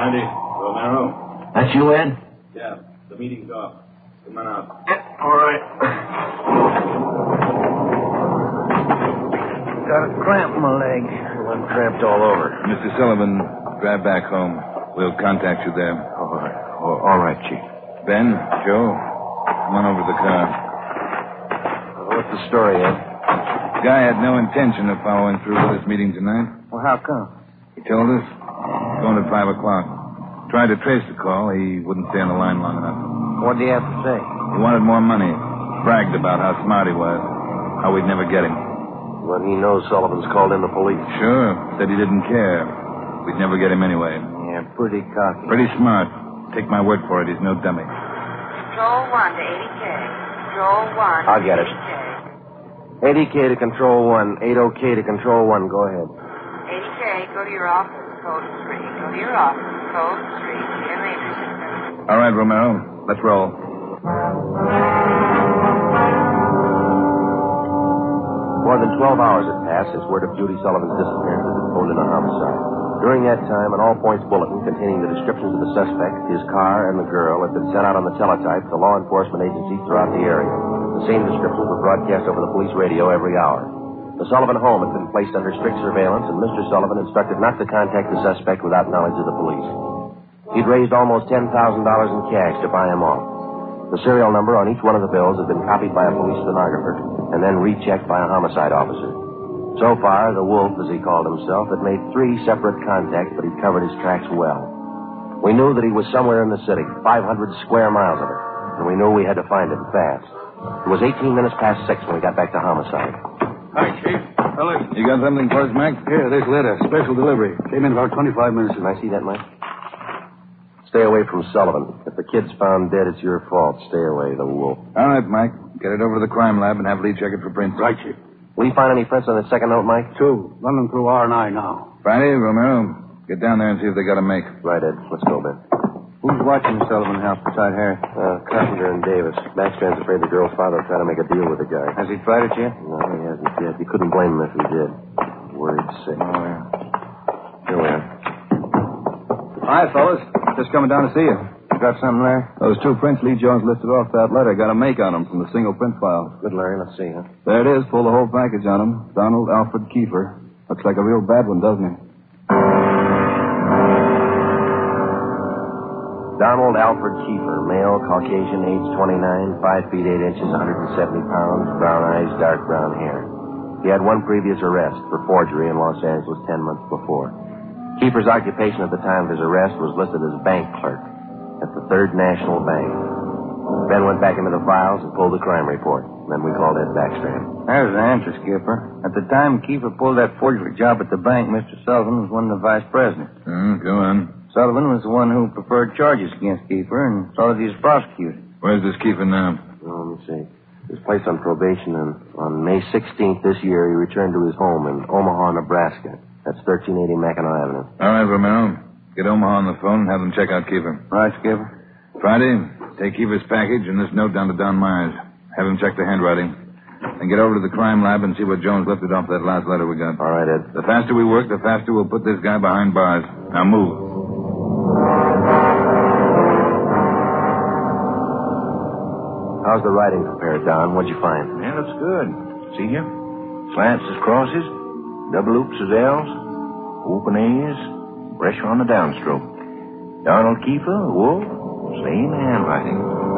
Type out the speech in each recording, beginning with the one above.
Andy, Romero. That's you, Ed? Yeah, the meeting's off. Come on out. All right. Got a cramp in my leg. Well, I'm cramped all over. Mr. Sullivan, drive back home. We'll contact you there. All right, Chief. Ben, Joe, come on over to the car. What's the story, Ed? The guy had no intention of following through with this meeting tonight. Well, how come? He told us. Going at 5 o'clock. Tried to trace the call. He wouldn't stay on the line long enough. What do you have to say? He wanted more money. Bragged about how smart he was. How we'd never get him. When he knows Sullivan's called in the police. Sure. Said he didn't care. We'd never get him anyway. Yeah, pretty cocky. Pretty smart. Take my word for it. He's no dummy. Control 1 to 80K. Control 1 I'll get it. 80K to Control 1. 80K to Control 1. Go ahead. 80K, go to your office. Code 3. Go to your office. Code 3. Get Major System. All right, Romero. Let's roll. More than 12 hours had passed since word of Judy Sullivan's disappearance had been phoned in a homicide. During that time, an all-points bulletin containing the descriptions of the suspect, his car, and the girl had been sent out on the teletype to law enforcement agencies throughout the area. The same descriptions were broadcast over the police radio every hour. The Sullivan home had been placed under strict surveillance, and Mr. Sullivan instructed not to contact the suspect without knowledge of the police. He'd raised almost $10,000 in cash to buy him off. The serial number on each one of the bills had been copied by a police stenographer and then rechecked by a homicide officer. So far, the Wolf, as he called himself, had made 3 separate contacts, but he'd covered his tracks well. We knew that he was somewhere in the city, 500 square miles of it, and we knew we had to find him fast. It was 18 minutes past 6 when we got back to homicide. Hi, Chief. Fellas. You got something for us, Mac? Here, this letter. Special delivery. Came in about 25 minutes ago. Can I see that, Mike? Stay away from Sullivan. If the kid's found dead, it's your fault. Stay away, the Wolf. All right, Mike. Get it over to the crime lab and have Lee check it for prints. Right, Chief. Will you find any prints on the second note, Mike? 2. Run them through R&I now. Friday, Romero, get down there and see if they got a make. Right, Ed. Let's go, Ben. Who's watching the Sullivan house beside Harry? Carpenter and Davis. Backstrand's afraid the girl's father will try to make a deal with the guy. Has he tried it yet? No, he hasn't yet. You couldn't blame him if he did. Worried sick. Oh, yeah. Here we are. Hi, fellas. Just coming down to see you. Got something there? Those 2 prints Lee Jones listed off that letter got a make on them from the single print file. Good, Larry. Let's see, huh? There it is. Pull the whole package on them. Donald Alfred Kiefer. Looks like a real bad one, doesn't he? Donald Alfred Kiefer, male, Caucasian, age 29, 5 feet 8 inches, 170 pounds, brown eyes, dark brown hair. He had 1 previous arrest for forgery in Los Angeles 10 months before. Kiefer's occupation at the time of his arrest was listed as bank clerk at the Third National Bank. Ben went back into the files and pulled the crime report. Then we called Ed Backstrand. There's the answer, Skipper. At the time Kiefer pulled that forgery job at the bank, Mr. Sullivan was one of the vice presidents. Go on. Sullivan was the one who preferred charges against Kiefer and saw that he was prosecuted. Where's this Kiefer now? Let me see. He was placed on probation, and on May 16th this year, he returned to his home in Omaha, Nebraska. That's 1380 Mackinac Avenue. All right, Romero. Get Omaha on the phone and have them check out Kiefer. Right, Skipper? Friday, take Kiefer's package and this note down to Don Myers. Have him check the handwriting. And get over to the crime lab and see what Jones lifted off that last letter we got. All right, Ed. The faster we work, the faster we'll put this guy behind bars. Now move. How's the writing compared, Don? What'd you find? Yeah, looks good. See here? Slants as crosses, double oops as L's, open A's, pressure on the downstroke. Donald Kiefer, Wolf, same handwriting.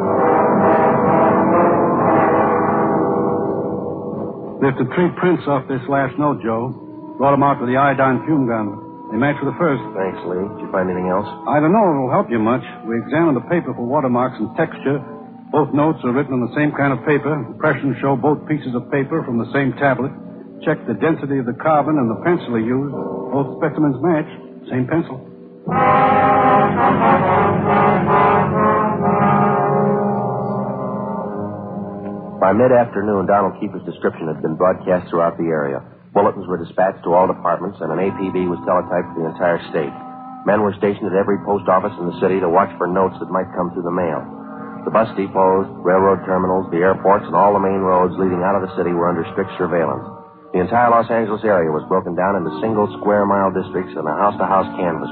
Lifted 3 prints off this last note, Joe. Brought them out with the iodine fume gun. They match with the first. Thanks, Lee. Did you find anything else? I don't know if it'll help you much. We examined the paper for watermarks and texture. Both notes are written on the same kind of paper. Impressions show both pieces of paper from the same tablet. Check the density of the carbon and the pencil he used. Both specimens match. Same pencil. By mid-afternoon, Donald Kiefer's description had been broadcast throughout the area. Bulletins were dispatched to all departments, and an APB was teletyped for the entire state. Men were stationed at every post office in the city to watch for notes that might come through the mail. The bus depots, railroad terminals, the airports, and all the main roads leading out of the city were under strict surveillance. The entire Los Angeles area was broken down into single square-mile districts, and a house-to-house canvass